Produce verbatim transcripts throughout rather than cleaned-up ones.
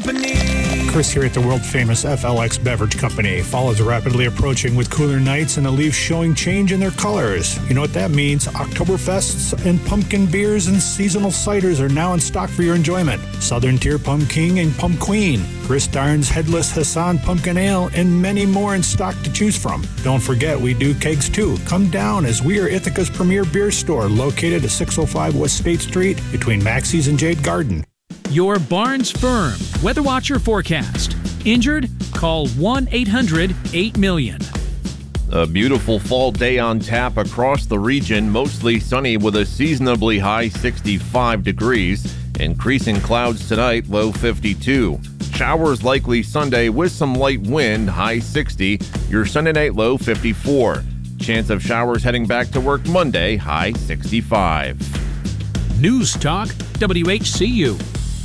Company. Chris here at the world-famous F L X Beverage Company. Fall is rapidly approaching with cooler nights and the leaves showing change in their colors. You know what that means? Oktoberfests and pumpkin beers and seasonal ciders are now in stock for your enjoyment. Southern Tier Pump King and Pump Queen, Chris Darn's Headless Hassan Pumpkin Ale, and many more in stock to choose from. Don't forget, we do kegs too. Come down as we are Ithaca's premier beer store located at six oh five West State Street between Maxie's and Jade Garden. Your Barnes Firm Weather Watcher forecast. Injured? Call one eight hundred eight million. A beautiful fall day on tap across the region, mostly sunny with a seasonably high sixty-five degrees. Increasing clouds tonight, low fifty-two. Showers likely Sunday with some light wind, high sixty. Your Sunday night low fifty-four. Chance of showers heading back to work Monday, high sixty-five. News Talk, W H C U.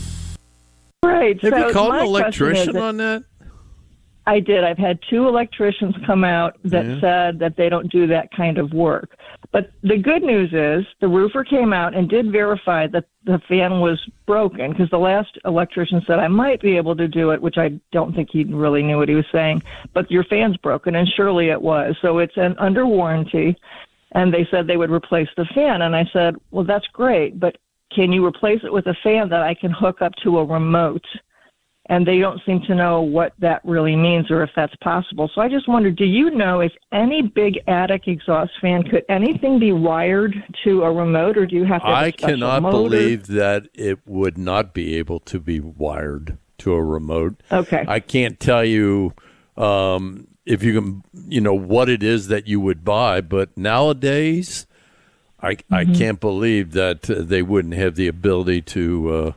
Right. Have so you called my an electrician question is, on that? I did. I've had two electricians come out that Yeah. said that they don't do that kind of work. But the good news is the roofer came out and did verify that the fan was broken, because the last electrician said I might be able to do it, which I don't think he really knew what he was saying. But your fan's broken, and surely it was. So it's an under warranty, and they said they would replace the fan. And I said, well, that's great, but can you replace it with a fan that I can hook up to a remote? And they don't seem to know what that really means or if that's possible. So I just wondered, do you know if any big attic exhaust fan, could anything be wired to a remote, or do you have to have I a special cannot motor? believe that it would not be able to be wired to a remote. Okay. I can't tell you um, if you can, you know, what it is that you would buy, but nowadays, I, mm-hmm. I can't believe that uh, they wouldn't have the ability to uh,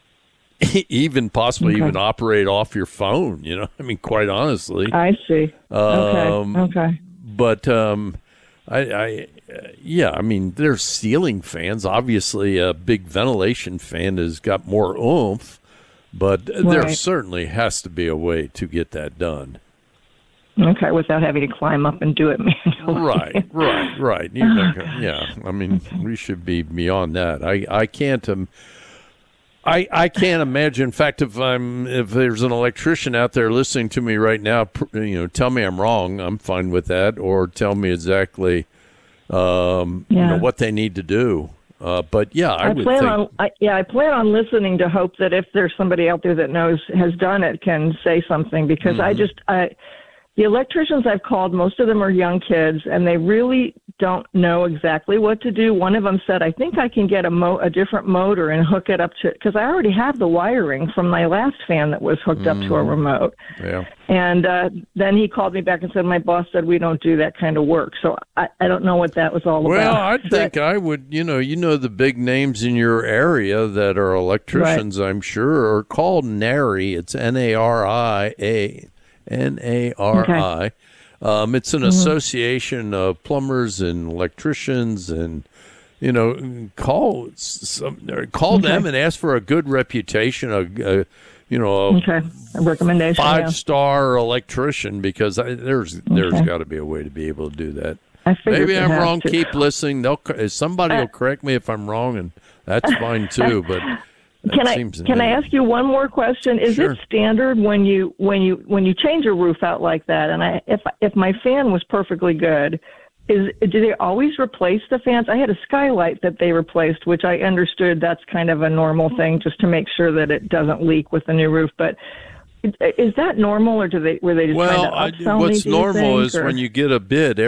even possibly okay. even operate off your phone, you know, I mean, quite honestly. I see. Um, okay. Okay. But, um, I, I uh, yeah, I mean, there's ceiling fans. Obviously, a big ventilation fan has got more oomph, but right. there certainly has to be a way to get that done. Okay, without having to climb up and do it manually. Right, right, right. You're not gonna, yeah, I mean, we should be beyond that. I, I can't, um, I, I can't imagine. In fact, if I'm, if there's an electrician out there listening to me right now, you know, tell me I'm wrong. I'm fine with that, or tell me exactly, um, yeah. you know, what they need to do. Uh, but yeah, I, I would plan think. On, I, yeah, I plan on listening to hope that if there's somebody out there that knows has done it, can say something, because mm-hmm. I just I. The electricians I've called, most of them are young kids, and they really don't know exactly what to do. One of them said, I think I can get a, mo- a different motor and hook it up to, because I already have the wiring from my last fan that was hooked mm. up to a remote. Yeah. And uh, then he called me back and said, my boss said we don't do that kind of work. So I, I don't know what that was all well, about. Well, I think but, I would, you know, you know the big names in your area that are electricians, right. I'm sure, are called NARI. It's N A R I A. N A R I. Okay. Um, it's an mm-hmm. association of plumbers and electricians, and you know, call some, call okay. them and ask for a good reputation, a, a you know, a, okay. a recommendation, five star yeah. electrician, because I, there's okay. there's got to be a way to be able to do that. I Maybe I'm wrong. To. Keep listening. They'll somebody uh, will correct me if I'm wrong, and that's fine too. But That can I can I ask you one more question? Is sure. it standard when you when you when you change a roof out like that? And I if if my fan was perfectly good, is do they always replace the fans? I had a skylight that they replaced, which I understood that's kind of a normal thing, just to make sure that it doesn't leak with the new roof. But is that normal, or do they were they just well, trying to upsell I, what's me, normal think, is or? when you get a bid.